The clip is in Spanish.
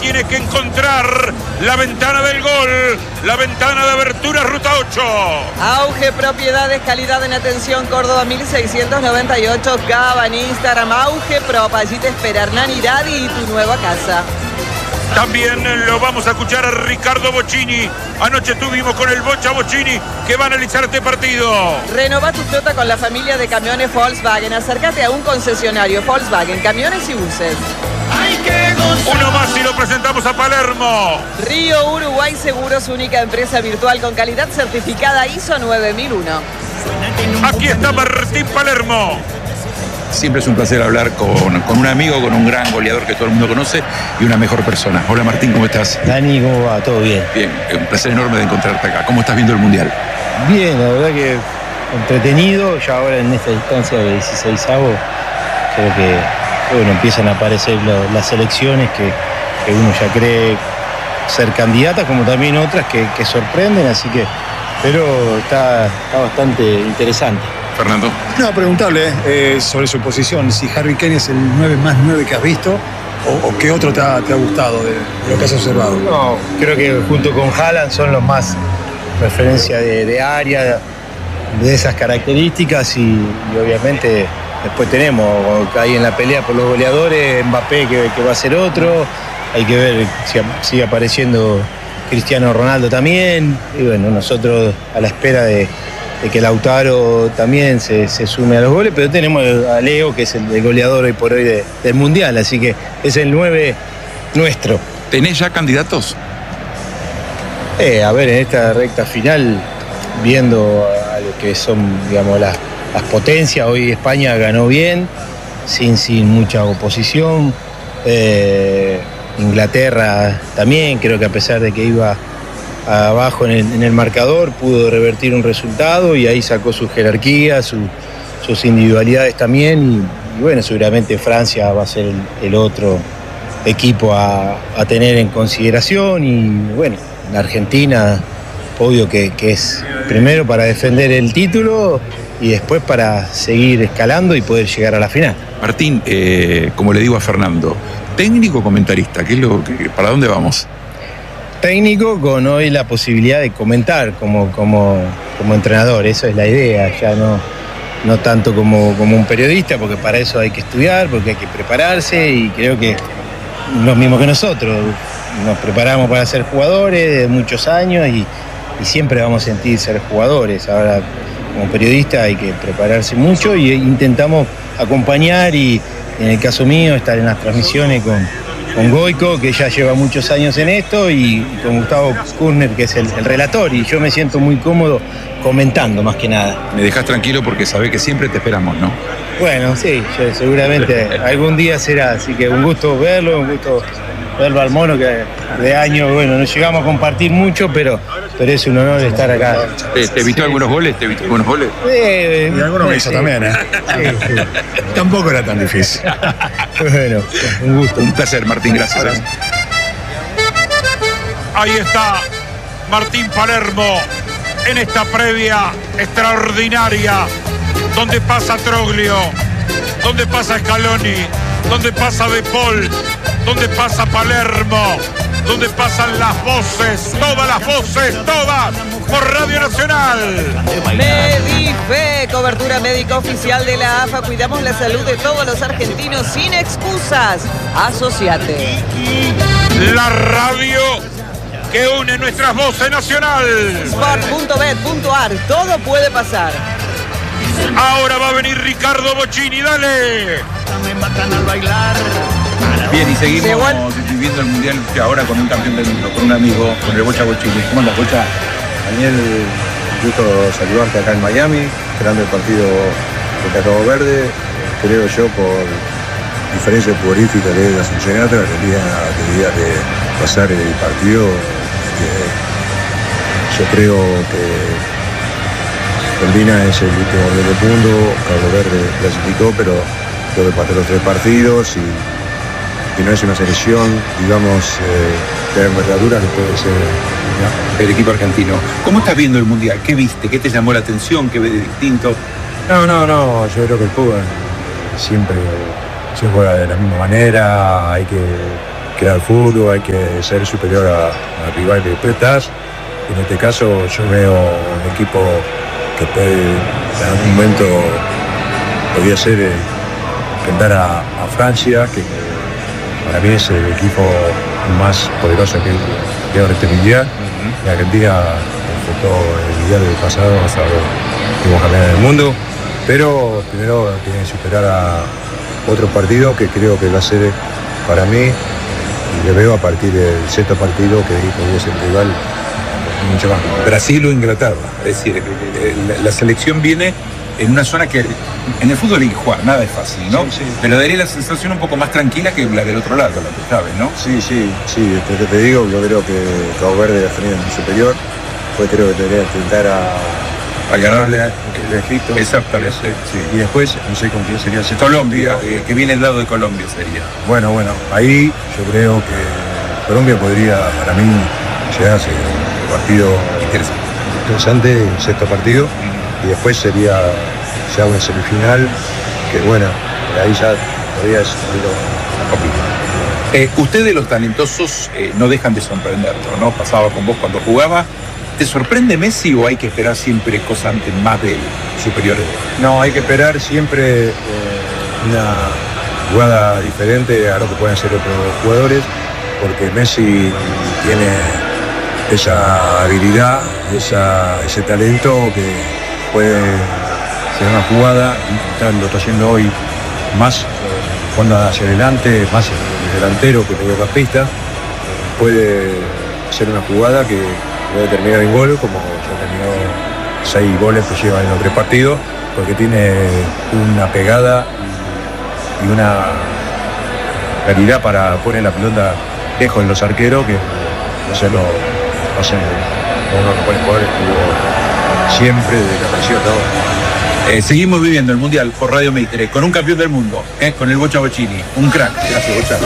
tiene que encontrar la ventana del gol, la ventana de abertura Ruta 8. Auge Propiedades, calidad en atención, Córdoba 1698, Cava en Instagram, Auge Prop, allí te espera Hernán Iradi y tu nueva casa. También lo vamos a escuchar a Ricardo Bocchini. Anoche estuvimos con el Bocha Bocchini que va a analizar este partido. Renova tu flota con la familia de camiones Volkswagen. Acércate a un concesionario Volkswagen, camiones y buses. Uno más y lo presentamos a Palermo. Río Uruguay Seguros, única empresa virtual con calidad certificada ISO 9001. Aquí está Martín Palermo. Siempre es un placer hablar con un amigo, con un gran goleador que todo el mundo conoce y una mejor persona. Hola Martín, ¿cómo estás? Dani, ¿cómo va? ¿Todo bien? Bien, un placer enorme de encontrarte acá. ¿Cómo estás viendo el Mundial? Bien, la verdad que entretenido. Ya ahora en esta distancia de 16avos, creo que bueno, empiezan a aparecer las selecciones que uno ya cree ser candidatas, como también otras que sorprenden, así que, pero está bastante interesante. Fernando. No, preguntarle sobre su posición, si Harry Kane es el 9 más 9 que has visto o qué otro te ha gustado de lo que has observado. No, creo que junto con Haaland son los más referencia de área, de esas características y obviamente después tenemos ahí en la pelea por los goleadores, Mbappé que va a ser otro, hay que ver si sigue apareciendo Cristiano Ronaldo también y bueno, nosotros a la espera de que Lautaro también se sume a los goles, pero tenemos a Leo, que es el goleador hoy por hoy del Mundial, así que es el 9 nuestro. ¿Tenés ya candidatos? A ver, en esta recta final, viendo a lo que son, digamos, las potencias, hoy España ganó bien, sin mucha oposición. Inglaterra también, creo que a pesar de que iba abajo en el marcador, pudo revertir un resultado y ahí sacó su jerarquía, sus individualidades también y bueno, seguramente Francia va a ser el otro equipo a tener en consideración y bueno, la Argentina, obvio que es primero para defender el título y después para seguir escalando y poder llegar a la final. Martín, como le digo a Fernando, técnico o comentarista, ¿para dónde vamos? Técnico con hoy la posibilidad de comentar como entrenador, eso es la idea, ya no tanto como un periodista, porque para eso hay que estudiar, porque hay que prepararse y creo que lo mismo que nosotros, nos preparamos para ser jugadores de muchos años y siempre vamos a sentir ser jugadores, ahora como periodista hay que prepararse mucho y intentamos acompañar y en el caso mío estar en las transmisiones con Goico, que ya lleva muchos años en esto, y con Gustavo Kurner, que es el relator, y yo me siento muy cómodo comentando más que nada. Me dejas tranquilo porque sabés que siempre te esperamos, ¿no? Bueno, sí, seguramente algún día será, así que un gusto verlo, un gusto verlo al mono, que de años, bueno, no llegamos a compartir mucho, pero es un honor estar acá. ¿Te evitó algunos goles? ¿Te evitó algunos goles? Y algunos me hizo también, ¿eh? Sí. Tampoco era tan difícil. Bueno, un gusto. Un placer, Martín, gracias. Ahí está Martín Palermo en esta previa extraordinaria, donde pasa Troglio, donde pasa Scaloni, donde pasa De Paul, donde pasa Palermo, donde pasan las voces, todas, por Radio Nacional. Medife, cobertura médica oficial de la AFA. Cuidamos la salud de todos los argentinos sin excusas. Asociate. La radio que une nuestras voces nacional. Sport.bet.ar, todo puede pasar. Ahora va a venir Ricardo Bocchini, dale. Bien, y seguimos viviendo el Mundial ahora con un campeón del mundo, con un amigo, con el Bocha Bocchini. ¿Cómo andas, Bocha? Daniel, un gusto saludarte acá en Miami, esperando el partido de Cabo Verde. Creo yo, por diferencia futbolística de la Cincinnati, Argentina debería de pasar el partido. Yo creo que Argentina es el último del mundo, Cabo Verde clasificó, pero creo que pasó los 3 partidos y no es una selección, digamos, de envergadura que puede ser el equipo argentino. ¿Cómo estás viendo el Mundial? ¿Qué viste? ¿Qué te llamó la atención? ¿Qué ves de distinto? No, yo creo que el fútbol siempre se juega de la misma manera, hay que crear fútbol, hay que ser superior al rival que después estás. En este caso yo veo un equipo que puede, en algún momento podría ser enfrentar a Francia, que para mí es el equipo más poderoso que ahora este mundial. Y Argentina enfrentó el mundial del pasado, fuimos campeones del mundo, pero primero tiene que superar a otro partido que creo que va a ser para mí, y le veo a partir del sexto partido que podría ser el rival mucho más. Brasil o Inglaterra. Es decir, la selección viene en una zona que en el fútbol hay que jugar, nada es fácil, ¿no? Sí. Pero daría la sensación un poco más tranquila que la del otro lado, lo que sabes, ¿no? Sí, te digo, yo creo que Cabo Verde ha tenido muy superior, pues creo que debería intentar A ganarle el Egipto. Exactamente. Sí. Y después, no sé con quién sería el sexto Colombia, partido. que viene al lado de Colombia sería. Bueno, ahí yo creo que Colombia podría, para mí, llegarse un partido interesante, el sexto partido, y después sería ya una semifinal, que bueno, ahí ya podría ser complicado. Ustedes los talentosos no dejan de sorprenderlo, ¿no? Pasaba con vos cuando jugaba. ¿Te sorprende Messi o hay que esperar siempre cosas antes más de él, superiores? No, hay que esperar siempre una jugada diferente a lo que pueden ser otros jugadores, porque Messi tiene esa habilidad, ese talento que puede ser una jugada, y lo está haciendo hoy más cuando hacia adelante, más el delantero que mediocampista, puede ser una jugada que puede terminar en gol, como ya terminó 6 goles que lleva en los 3 partidos, porque tiene una pegada y una calidad para poner la pelota lejos de los arqueros, que no lo hacen uno que pone jugadores que siempre desde que apareció hasta ahora. Seguimos viviendo el Mundial por Radio Mitre con un campeón del mundo, con el Bocha Bocchini, un crack. Gracias, Bocha.